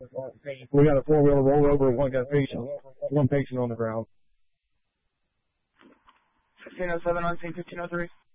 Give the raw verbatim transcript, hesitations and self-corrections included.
We got a four-wheeler rollover and one got patient, one patient on the ground. fifteen oh seven on scene, fifteen oh three.